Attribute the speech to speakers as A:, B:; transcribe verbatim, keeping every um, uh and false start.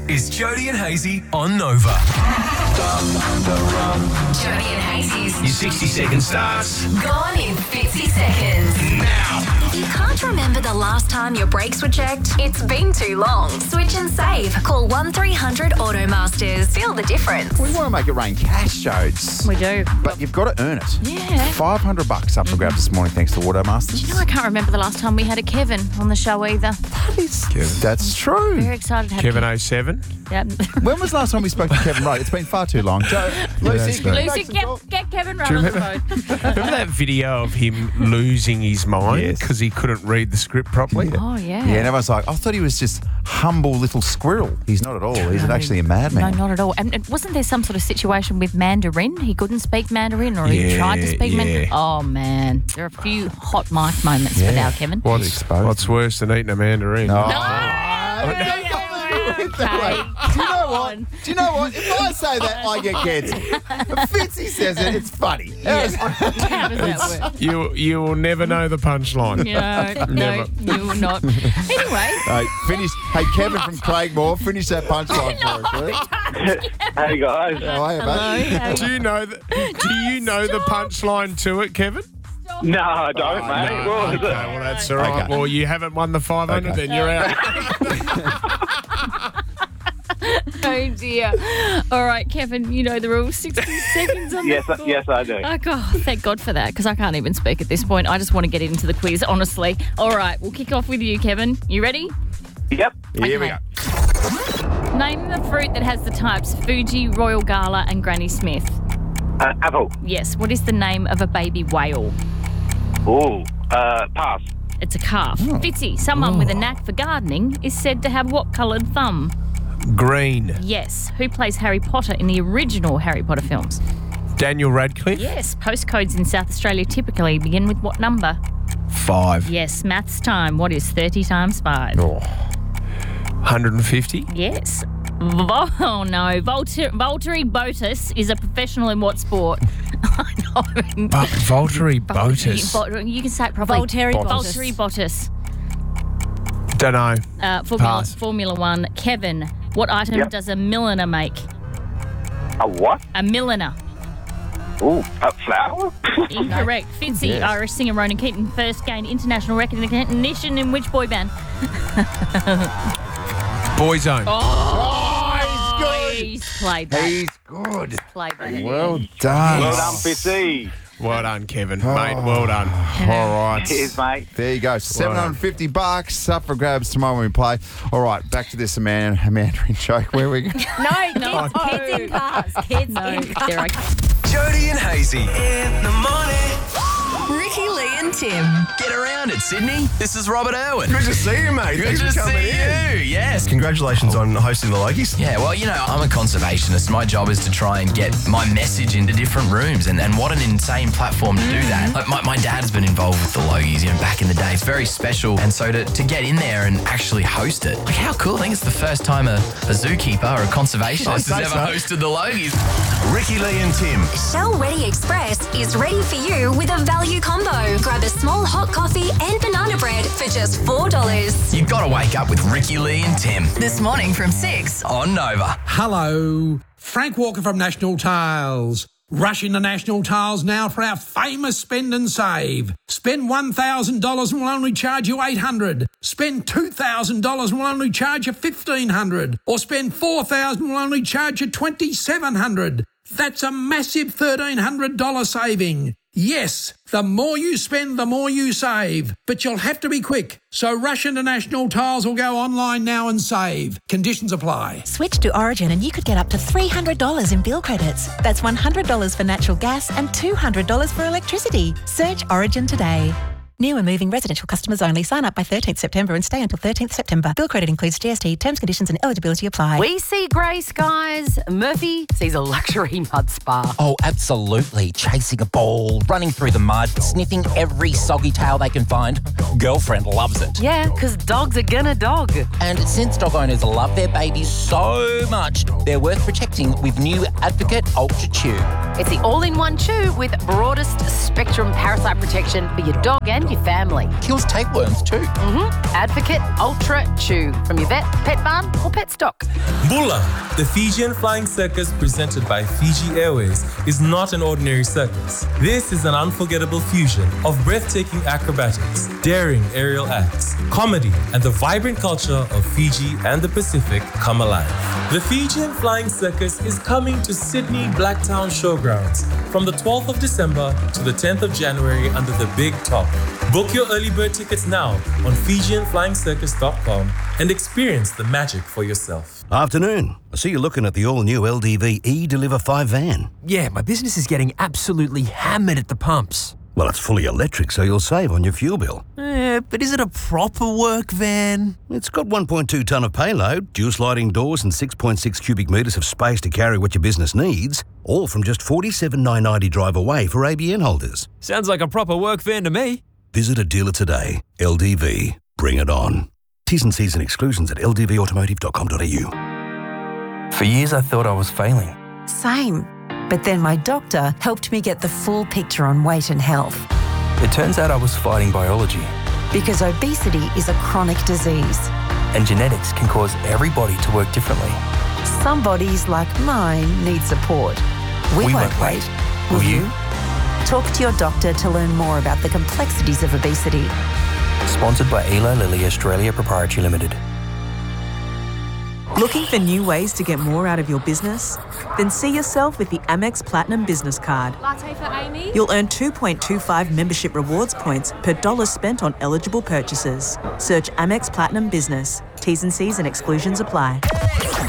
A: is Jody and Hazy on Nova.
B: Jody and Hazy's
A: Your sixty second starts
B: gone in fifty seconds.
A: now.
B: If you can't remember the last time your brakes were checked, it's been too long. Switch and save. Call one three hundred Automasters. Feel the difference.
C: We want to make it rain cash, Jodes.
D: We do.
C: But you've got to earn it.
D: Yeah.
C: five hundred bucks up for grabs this morning thanks to Automasters.
D: You know, I can't remember the last time we had a Kevin on the show either.
C: That is, that's true.
D: Very excited to have
E: Kevin oh seven.
D: Yeah.
C: When was the last time we spoke to Kevin Wright? It's been far too long. Joe, Lucy, can you make
D: Lucy,
C: some
D: get,
C: call?
D: get Kevin right
E: Do you
D: on the phone.
E: Remember that video of him losing his mind
C: Yes.
E: because he couldn't read the script properly?
D: Oh, yeah.
C: Yeah, and everyone's like, I thought he was just humble little squirrel. He's not at all. He's actually a madman.
D: No, not at all. And and wasn't there some sort of situation with Mandarin? He couldn't speak Mandarin, or he
E: Yeah,
D: tried to speak
E: yeah.
D: Mandarin. Oh, man. There are a few hot mic moments for now, Kevin.
E: What's,
C: Exposed.
E: what's worse than eating a mandarin?
C: Oh.
D: Okay.
C: Do you know what? Do you know what? If I say that, I get kids. If Fitzy says it, it's funny.
D: How does that work?
E: You you will never know the punchline.
D: No, no,
E: Never.
D: you will not. Anyway.
C: Hey, finish. Hey, Kevin from Craigmore, finish that punchline for us, please.
F: Hey guys.
C: How are you, mate?
D: Hello.
E: Do you know the, Do you know the punchline to it, Kevin?
F: No, I don't, mate.
E: No,
F: What was
E: okay,
F: it?
E: well that's all right.
C: Okay.
E: Well, you haven't won the five hundred,
C: Okay.
E: then you're out.
D: Oh, dear. All right, Kevin, you know the rules. sixty seconds on
F: Yes,
D: the
F: I-
D: clock.
F: yes, I do.
D: Oh, God, thank God for that, because I can't even speak at this point. I just want to get into the quiz, honestly. All right, we'll kick off with you, Kevin. You ready?
F: Yep.
C: Here we
D: Okay.
C: go.
D: Name the fruit that has the types Fuji, Royal Gala, and Granny Smith.
F: Uh, apple.
D: Yes. What is the name of a baby whale?
F: Ooh. Uh, pass.
D: It's a calf. Fitzy, someone with a knack for gardening is said to have what coloured thumb?
E: Green.
D: Yes. Who plays Harry Potter in the original Harry Potter films?
E: Daniel Radcliffe.
D: Yes. Postcodes in South Australia typically begin with what number?
E: Five.
D: Yes. Maths time. What is thirty times five?
E: one hundred fifty.
D: Yes. Vo- oh, no. Volter- Valtteri Bottas is a professional in what sport? I know.
E: But Valtteri Bottas.
D: Vol- You can say it properly.
G: Valtteri Bottas.
D: Valtteri Bottas.
E: Don't know.
D: Uh, Formula,
E: Pass.
D: Formula One. Kevin, what item
F: Yep.
D: does a milliner make?
F: A what?
D: A milliner.
F: Ooh. A flower?
D: Incorrect. Fitzy,
C: Yes.
D: Irish singer Ronan Keating first gained international recognition in which boy band?
E: Boyzone.
D: Oh,
C: he's good.
D: He's played that.
C: He's good.
D: Played that.
C: Well done.
F: Well done, Fitzy.
E: Well done, Kevin. Mate, well done.
C: All right.
F: Cheers, mate.
C: There you go. seven hundred fifty bucks up for grabs tomorrow when we play. All right, back to this man, Mandarin joke. Where we go?
G: No, kids, kids in cars. Kids
D: No,
G: in cars.
D: there I go.
A: Jody and Hazy in the morning.
B: Ricky, Lee and Tim.
H: Get around it, Sydney. This is Robert Irwin.
I: Good to see you, mate.
H: Good
I: Thanks
H: to
I: for coming
H: see
I: in.
H: you. Yes.
I: Congratulations on hosting the Logies.
H: Yeah, well, you know, I'm a conservationist. My job is to try and get my message into different rooms, and, and what an insane platform to do that. Like, my, my dad's been involved with the Logies, you know, back in the day. It's very special, and so to, to get in there and actually host it, like, how cool. I think it's the first time a, a zookeeper or a conservationist has
I: I'd
H: ever
I: say so.
H: hosted the Logies.
I: Ricky Lee and Tim.
B: Shell Ready Express is ready for you with a value combo. Grab a small hot coffee and banana bread for just four dollars.
H: You've got to wake up with Ricky Lee and Tim
B: This morning from six.
H: on Nova.
J: Hello, Frank Walker from National Tiles. Rush into National Tiles now for our famous spend and save. Spend one thousand dollars and we'll only charge you eight hundred dollars. Spend two thousand dollars and we'll only charge you fifteen hundred dollars. Or spend four thousand dollars and we'll only charge you twenty-seven hundred dollars. That's a massive thirteen hundred dollars saving. Yes, the more you spend, the more you save. But you'll have to be quick. So rush into National Tiles or go online now and save. Conditions apply.
G: Switch to Origin and you could get up to three hundred dollars in bill credits. That's one hundred dollars for natural gas and two hundred dollars for electricity. Search Origin today. New and moving residential customers only. Sign up by thirteenth September and stay until thirteenth September. Bill credit includes G S T. Terms, conditions and eligibility apply.
K: We see grey skies. Murphy sees a luxury mud spa.
L: Oh, absolutely. Chasing a ball, running through the mud, sniffing every soggy tail they can find. Girlfriend loves it.
K: Yeah, because dogs are gonna dog.
L: And since dog owners love their babies so much, they're worth protecting with new Advocate Ultra Chew.
K: It's the all-in-one chew with broadest spectrum parasite protection for your dog and and your family.
L: Kills tapeworms too.
K: Mm-hmm. Advocate Ultra Chew from your vet, pet barn or pet stock.
M: Bula, the Fijian Flying Circus presented by Fiji Airways, is not an ordinary circus. This is an unforgettable fusion of breathtaking acrobatics, daring aerial acts, comedy, and the vibrant culture of Fiji and the Pacific come alive. The Fijian Flying Circus is coming to Sydney Blacktown Showgrounds from the twelfth of December to the tenth of January under the Big Top. Book your early bird tickets now on Fijian Flying Circus dot com and experience the magic for yourself.
N: Afternoon. I see you looking at the all-new L D V E-Deliver five van.
O: Yeah, my business is getting absolutely hammered at the pumps.
N: Well, it's fully electric, so you'll save on your fuel bill.
O: Eh, but is it a proper work van?
N: It's got one point two tonne of payload, dual sliding doors and six point six cubic metres of space to carry what your business needs, all from just forty-seven thousand nine hundred ninety drive away for A B N holders.
O: Sounds like a proper work van to me.
N: Visit a dealer today. L D V. Bring it on. T's and C's and exclusions at l d v automotive dot com dot a u.
P: For years I thought I was failing.
Q: Same. But then my doctor helped me get the full picture on weight and health.
P: It turns out I was fighting biology.
Q: Because obesity is a chronic disease.
P: And genetics can cause every body to work differently.
Q: Some bodies, like mine, need support. We,
P: we
Q: won't,
P: won't
Q: wait.
P: wait.
Q: Will,
P: Will
Q: you?
P: you?
Q: Talk to your doctor to learn more about the complexities of obesity.
P: Sponsored by Eli Lilly Australia Proprietary Limited.
R: Looking for new ways to get more out of your business? Then see yourself with the Amex Platinum Business Card.
S: Latte for Amy?
R: You'll earn two point two five membership rewards points per dollar spent on eligible purchases. Search Amex Platinum Business. T's and C's and exclusions apply.